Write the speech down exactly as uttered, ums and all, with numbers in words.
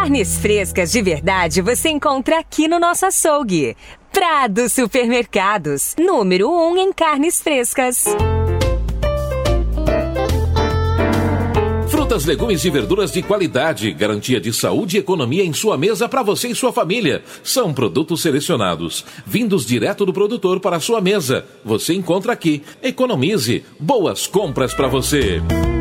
Carnes frescas de verdade você encontra aqui no nosso açougue. Prado Supermercados, número um em carnes frescas. Frutas, legumes e verduras de qualidade, garantia de saúde e economia em sua mesa para você e sua família. São produtos selecionados, vindos direto do produtor para a sua mesa. Você encontra aqui. Economize. Boas compras para você.